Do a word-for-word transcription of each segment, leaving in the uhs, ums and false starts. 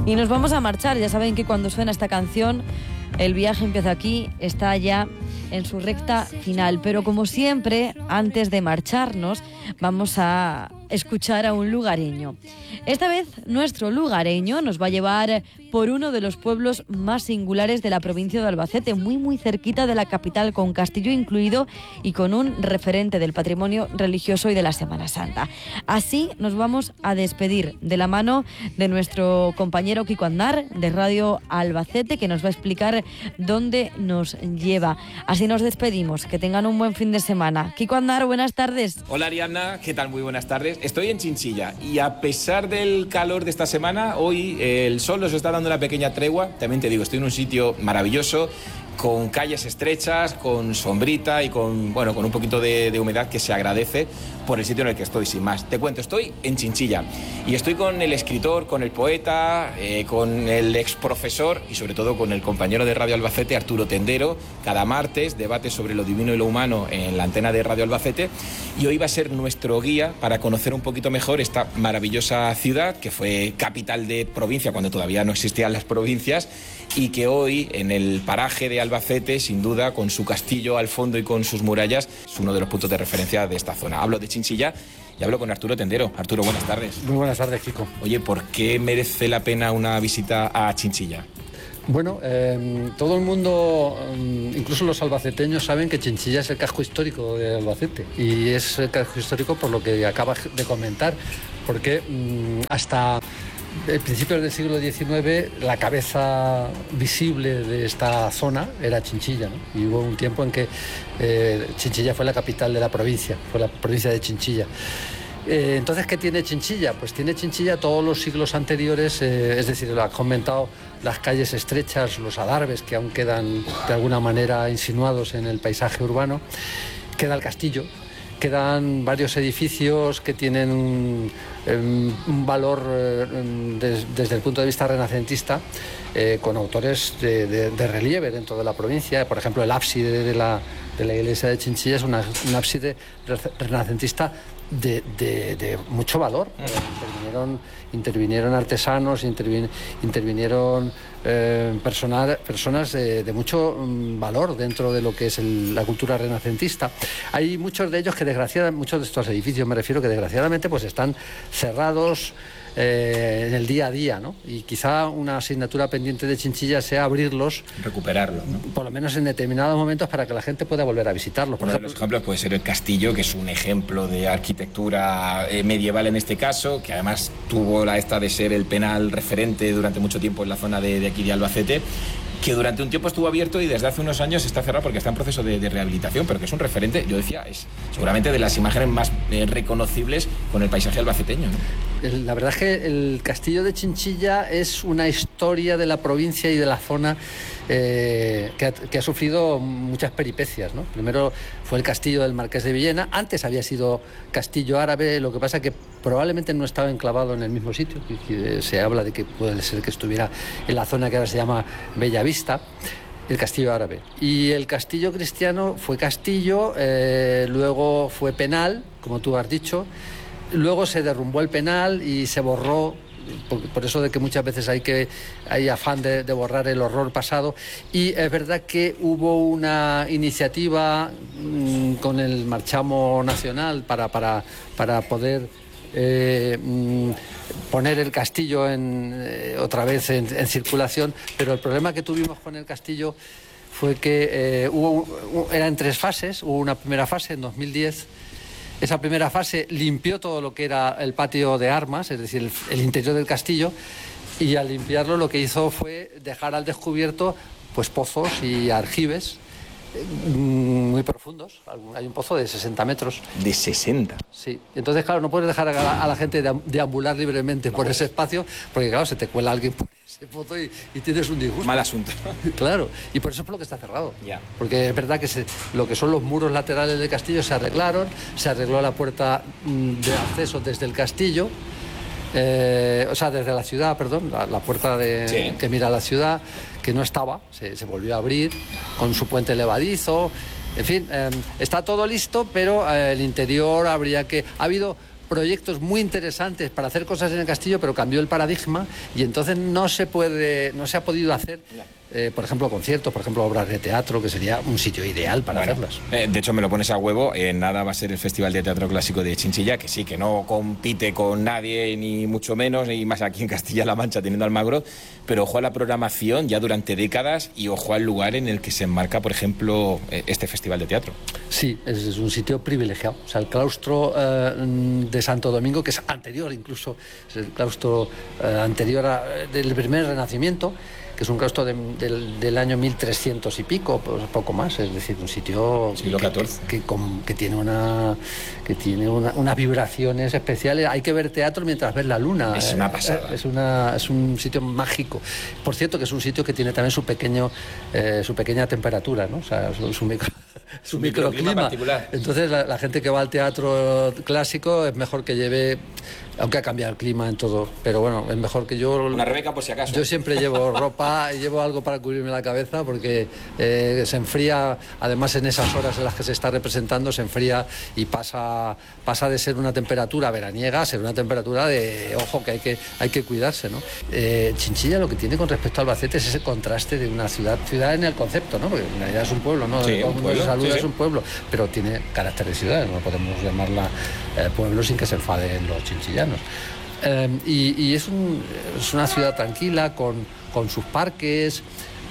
Y nos vamos a marchar. Ya saben que cuando suena esta canción, el viaje empieza aquí, está ya en su recta final. Pero como siempre, antes de marcharnos, vamos a escuchar a un lugareño. Esta vez nuestro lugareño nos va a llevar por uno de los pueblos más singulares de la provincia de Albacete, muy muy cerquita de la capital, con castillo incluido y con un referente del patrimonio religioso y de la Semana Santa. Así nos vamos a despedir de la mano de nuestro compañero Kiko Aznar de Radio Albacete, que nos va a explicar dónde nos lleva. Así nos despedimos, que tengan un buen fin de semana. Kiko Aznar, buenas tardes. Hola Ariadna, ¿qué tal? Muy buenas tardes. Estoy en Chinchilla y a pesar del calor de esta semana, hoy eh, el sol nos está dando una pequeña tregua. También te digo, estoy en un sitio maravilloso, con calles estrechas, con sombrita y con, bueno, con un poquito de, de humedad que se agradece por el sitio en el que estoy, sin más. Te cuento, estoy en Chinchilla y estoy con el escritor, con el poeta, eh, con el ex profesor y sobre todo con el compañero de Radio Albacete, Arturo Tendero. Cada martes debate sobre lo divino y lo humano en la antena de Radio Albacete, y hoy va a ser nuestro guía para conocer un poquito mejor esta maravillosa ciudad que fue capital de provincia cuando todavía no existían las provincias, y que hoy en el paraje de Albacete, sin duda, con su castillo al fondo y con sus murallas, es uno de los puntos de referencia de esta zona. Hablo de Chinchilla y hablo con Arturo Tendero. Arturo, buenas tardes. Muy buenas tardes, Kiko. Oye, ¿por qué merece la pena una visita a Chinchilla? Bueno, eh, todo el mundo, incluso los albaceteños, saben que Chinchilla es el casco histórico de Albacete, y es el casco histórico por lo que acabas de comentar, porque mmm, hasta el principio del siglo diecinueve la cabeza visible de esta zona era Chinchilla, ¿no? Y hubo un tiempo en que eh, Chinchilla fue la capital de la provincia, fue la provincia de Chinchilla. Eh, entonces, ¿qué tiene Chinchilla? Pues tiene Chinchilla todos los siglos anteriores, eh, es decir, lo has comentado, las calles estrechas, los adarves que aún quedan de alguna manera insinuados en el paisaje urbano, queda el castillo, quedan varios edificios que tienen un, un valor eh, des, desde el punto de vista renacentista, eh, con autores de, de, de relieve dentro de la provincia. Por ejemplo, el ábside de la, de la iglesia de Chinchilla es una, un ábside renacentista de, de, de mucho valor. Intervinieron, intervinieron artesanos, intervin, intervinieron eh, personal, personas de, de mucho um, valor dentro de lo que es el, la cultura renacentista. Hay muchos de ellos que desgraciadamente, muchos de estos edificios me refiero, que desgraciadamente pues están cerrados eh, en el día a día, ¿no? Y quizá una asignatura pendiente de Chinchilla sea abrirlos, recuperarlos, ¿no? Por lo menos en determinados momentos, para que la gente pueda volver a visitarlos. Por Uno ejemplo, de los ejemplos puede ser el castillo, que es un ejemplo de arquitectura eh, medieval en este caso, que además tuvo la esta de ser el penal referente durante mucho tiempo en la zona de, de aquí de Albacete, que durante un tiempo estuvo abierto y desde hace unos años está cerrado porque está en proceso de, de rehabilitación, pero que es un referente, yo decía, es seguramente de las imágenes más eh, reconocibles con el paisaje albaceteño, ¿no? La verdad es que el castillo de Chinchilla es una historia de la provincia y de la zona eh, que, ha, que ha sufrido muchas peripecias, ¿no? Primero fue el castillo del Marqués de Villena, antes había sido castillo árabe, lo que pasa que probablemente no estaba enclavado en el mismo sitio, que se habla de que puede ser que estuviera en la zona que ahora se llama Bellavista, el castillo árabe. Y el castillo cristiano fue castillo, eh, luego fue penal, como tú has dicho. Luego se derrumbó el penal y se borró, por, por eso de que muchas veces hay, que, hay afán de, de borrar el horror pasado. Y es verdad que hubo una iniciativa mmm, con el Marchamo Nacional para, para, para poder eh, mmm, poner el castillo en, eh, otra vez en, en circulación, pero el problema que tuvimos con el castillo fue que eh, hubo, era en tres fases. Hubo una primera fase en dos mil diez. Esa primera fase limpió todo lo que era el patio de armas, es decir, el, el interior del castillo, y al limpiarlo lo que hizo fue dejar al descubierto pues pozos y aljibes muy profundos. Hay un pozo de sesenta metros. ¿De sesenta? Sí. Entonces, claro, no puedes dejar a la, a la gente deambular libremente por ese espacio, porque, claro, se te cuela alguien por ese pozo y, y tienes un disgusto. Mal asunto. Claro, y por eso es por lo que está cerrado. Ya. Porque es verdad que se, lo que son los muros laterales del castillo se arreglaron, se arregló la puerta de acceso desde el castillo, eh, o sea, desde la ciudad, perdón, la, la puerta de, sí. que mira a la ciudad, que no estaba, se, se volvió a abrir con su puente levadizo. En fin, eh, está todo listo, pero eh, el interior habría que... Ha habido proyectos muy interesantes para hacer cosas en el castillo, pero cambió el paradigma y entonces no se puede, no se ha podido hacer, eh, por ejemplo, conciertos, por ejemplo, obras de teatro, que sería un sitio ideal para bueno, hacerlas. Eh, de hecho, me lo pones a huevo, eh, nada va a ser el Festival de Teatro Clásico de Chinchilla, que sí, que no compite con nadie, ni mucho menos, ni más aquí en Castilla-La Mancha, teniendo Almagro, pero ojo a la programación ya durante décadas y ojo al lugar en el que se enmarca, por ejemplo, este Festival de Teatro. Sí, es, es un sitio privilegiado. O sea, el claustro eh, de Santo Domingo, que es anterior incluso, es el claustro eh, anterior a, del primer Renacimiento, que es un claustro de, del, del año mil trescientos y pico, pues poco más, es decir, un sitio siglo catorce. Que, que, con, que tiene, una, que tiene una, unas vibraciones especiales. Hay que ver teatro mientras ves la luna. Es una pasada. Es, una, es un sitio mágico. Por cierto, que es un sitio que tiene también su pequeño, eh, su pequeña temperatura, ¿no? O sea, su, su, micro, su, su microclima. particular. Entonces, la, la gente que va al teatro clásico es mejor que lleve, aunque ha cambiado el clima en todo, pero bueno, es mejor que yo... Una Rebeca por si acaso. Yo siempre llevo ropa y llevo algo para cubrirme la cabeza porque eh, se enfría, además en esas horas en las que se está representando, se enfría y pasa, pasa de ser una temperatura veraniega a ser una temperatura de, ojo, que hay que, hay que cuidarse, ¿no? Eh, Chinchilla lo que tiene con respecto a Albacete es ese contraste de una ciudad, ciudad en el concepto, ¿no? Porque en realidad es un pueblo, ¿no? Sí, Todo el mundo se saluda, sí, sí. es un pueblo, pero tiene carácter de ciudad, no podemos llamarla eh, pueblo sin que se enfaden los chinchillanos. Eh, y y es, un, es una ciudad tranquila, con, con sus parques,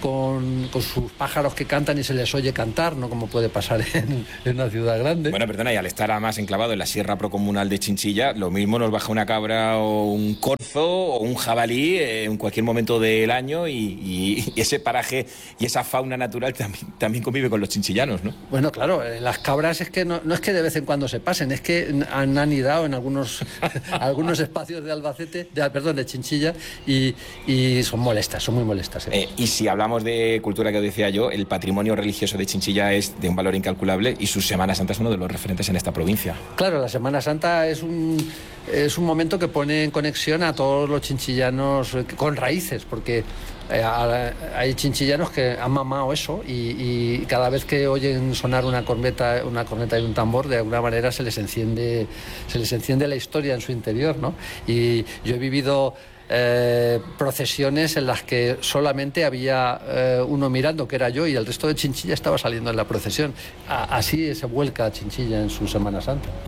con, con sus pájaros que cantan y se les oye cantar, no como puede pasar en, en una ciudad grande. Bueno, perdona, y al estar además enclavado en la Sierra Procomunal de Chinchilla, lo mismo nos baja una cabra o un corzo o un jabalí eh, en cualquier momento del año y, y, y ese paraje y esa fauna natural también, también convive con los chinchillanos, ¿no? Bueno, claro, eh, las cabras es que no, no es que de vez en cuando se pasen, es que han anidado en algunos, algunos espacios de Albacete, de, perdón, de Chinchilla y, y son molestas, son muy molestas. ¿eh? Eh, y si hablamos de cultura, que decía yo, el patrimonio religioso de Chinchilla es de un valor incalculable y su Semana Santa es uno de los referentes en esta provincia. Claro, la Semana Santa es un, es un momento que pone en conexión a todos los chinchillanos con raíces, porque eh, hay chinchillanos que han mamado eso y, y cada vez que oyen sonar una corneta, una corneta y un tambor, de alguna manera se les enciende, se les enciende la historia en su interior, ¿no? Y yo he vivido Eh, procesiones en las que solamente había eh, uno mirando, que era yo, y el resto de Chinchilla estaba saliendo en la procesión. A, así se vuelca Chinchilla en su Semana Santa.